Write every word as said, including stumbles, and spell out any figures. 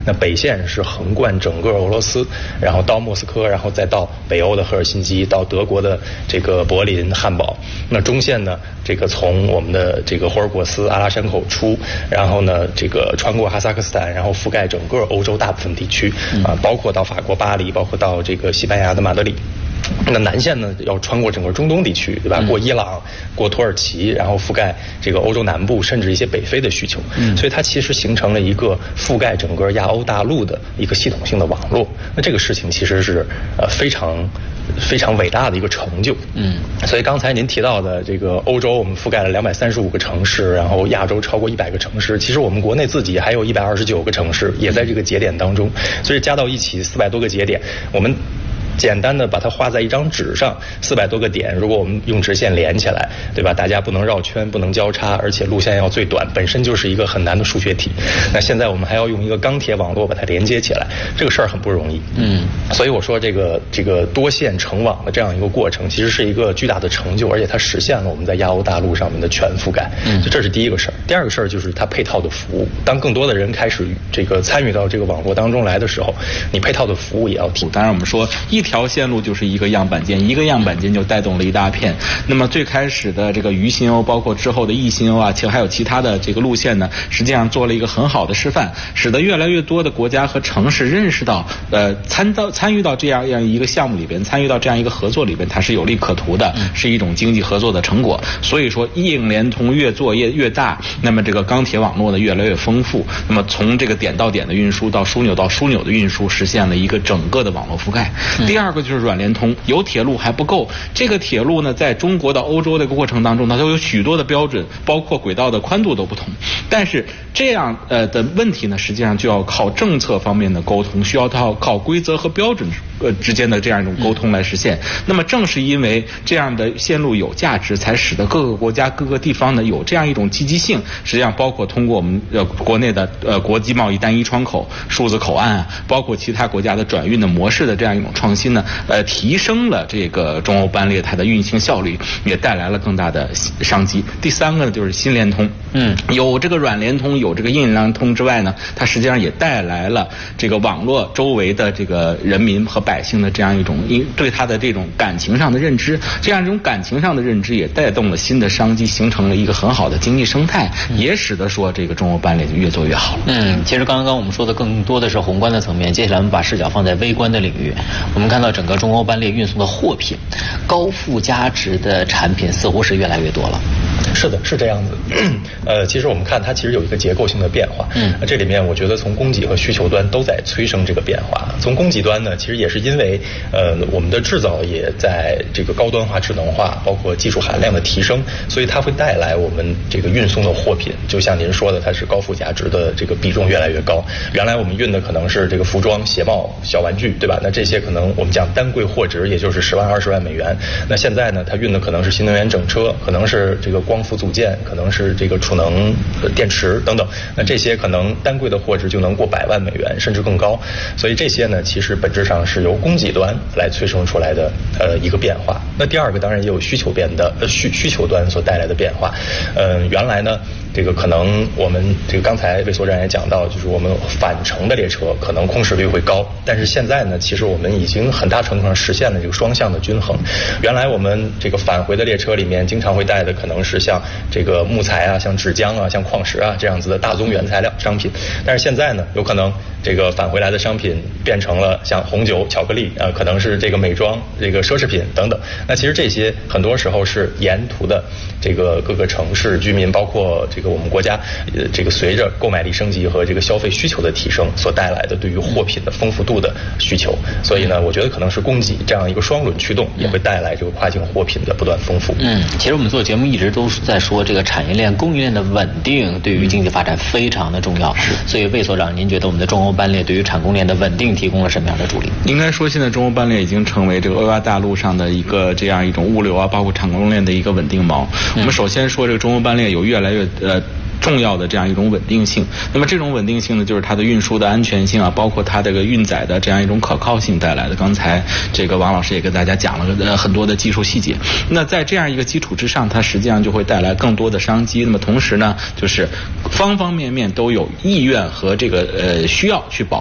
那北线是横贯整个俄罗斯，然后到莫斯科，然后再到北欧的赫尔辛基，到德国的这个柏林、汉堡。那中线呢，这个从我们的这个霍尔果斯、阿拉山口出，然后呢，这个穿过哈萨克斯坦，然后覆盖整个欧洲大部分地区啊，包括到法国巴黎，包括到这个西班牙的马德里。那南线呢，要穿过整个中东地区，对吧？过伊朗，过土耳其，然后覆盖这个欧洲南部，甚至一些北非的需求。嗯，所以它其实形成了一个覆盖整个亚欧大陆的一个系统性的网络。那这个事情其实是呃非常非常伟大的一个成就。嗯，所以刚才您提到的这个欧洲，我们覆盖了两百三十五个城市，然后亚洲超过一百个城市。其实我们国内自己还有一百二十九个城市也在这个节点当中，所以加到一起四百多个节点，我们简单的把它画在一张纸上，四百多个点，如果我们用直线连起来，对吧？大家不能绕圈，不能交叉，而且路线要最短，本身就是一个很难的数学题。那现在我们还要用一个钢铁网络把它连接起来，这个事儿很不容易。嗯，所以我说这个这个多线成网的这样一个过程，其实是一个巨大的成就，而且它实现了我们在亚欧大陆上面的全覆盖。嗯，这是第一个事儿。第二个事儿就是它配套的服务。当更多的人开始这个参与到这个网络当中来的时候，你配套的服务也要提。 当然，我们说一条线路就是一个样板间，一个样板间就带动了一大片。那么最开始的这个渝新欧，包括之后的易新欧啊，其实还有其他的这个路线呢，实际上做了一个很好的示范，使得越来越多的国家和城市认识到，呃，参到参与到这样样一个项目里边，参与到这样一个合作里边，它是有利可图的，是一种经济合作的成果。所以说，硬联通越做越越大，那么这个钢铁网络呢越来越丰富。那么从这个点到点的运输到枢纽到枢纽的运输，实现了一个整个的网络覆盖。第二个就是软联通，有铁路还不够，这个铁路呢，在中国到欧洲这个过程当中，它都有许多的标准，包括轨道的宽度都不同。但是这样呃的问题呢，实际上就要靠政策方面的沟通，需要靠靠规则和标准呃之间的这样一种沟通来实现。那么正是因为这样的线路有价值，才使得各个国家各个地方呢有这样一种积极性。实际上包括通过我们呃国内的呃国际贸易单一窗口、数字口岸啊，包括其他国家的转运的模式的这样一种创新呢，呃提升了这个中欧班列它的运行效率，也带来了更大的商机。第三个呢就是新联通，嗯，有这个软联通，有这个硬联通之外呢，它实际上也带来了这个网络周围的这个人民和百姓的这样一种对它的这种感情上的认知，这样一种感情上的认知也带动了新的商机，形成了一个很好的经济生态，也使得说这个中欧班列就越做越好了。 嗯，其实刚刚我们说的更多的是宏观的层面，接下来我们把视角放在微观的领域，我们看到整个中欧班列运送的货品，高附加值的产品似乎是越来越多了。 是的，是这样子。呃，其实我们看它其实有一个结构性的变化。嗯，这里面我觉得从供给和需求端都在催生这个变化。从供给端呢，其实也是因为呃我们的制造也在这个高端化、智能化，包括技术含量的提升，所以它会带来我们这个运送的货品，就像您说的，它是高附加值的这个比重越来越高。原来我们运的可能是这个服装、鞋帽、小玩具，对吧？那这些可能我们讲单柜货值也就是十万、二十万美元。那现在呢，它运的可能是新能源整车，可能是这个光伏组件，可能是这个储能电池等等。那这些可能单柜的货值就能过百万美元，甚至更高。所以这些呢，其实本质上是由供给端来催生出来的呃一个变化。那第二个当然也有需求边的呃需需求端所带来的变化。嗯、呃，原来呢，这个可能我们这个刚才魏所长也讲到，就是我们返程的列车可能空驶率会高，但是现在呢，其实我们已经很大程度上实现了这个双向的均衡。原来我们这个返回的列车里面经常会带的可能是像这个木材啊、像纸浆啊、像矿石啊这样子的大宗原材料商品，但是现在呢，有可能这个返回来的商品变成了像红酒、巧克力啊、呃，可能是这个美妆、这个奢侈品等等。那其实这些很多时候是沿途的这个各个城市居民，包括这个我们国家，呃，这个随着购买力升级和这个消费需求的提升所带来的对于货品的丰富度的需求。所以呢，我觉得可能是供给这样一个双轮驱动，也会带来这个跨境货品的不断丰富。 嗯，其实我们做节目一直都是在说这个产业链、供应链的稳定对于经济发展非常的重要。是，所以魏所长，您觉得我们的中欧班列对于产供链的稳定提供了什么样的助力？ 应该说，现在中欧班列已经成为这个欧亚大陆上的一个这样一种物流啊，包括产供链的一个稳定锚。嗯、我们首先说，这个中欧班列有越来越呃。 重要的这样一种稳定性。那么这种稳定性呢，就是它的运输的安全性啊，包括它这个运载的这样一种可靠性带来的。刚才这个王老师也跟大家讲了呃很多的技术细节。那在这样一个基础之上，它实际上就会带来更多的商机。那么同时呢，就是方方面面都有意愿和这个呃需要去保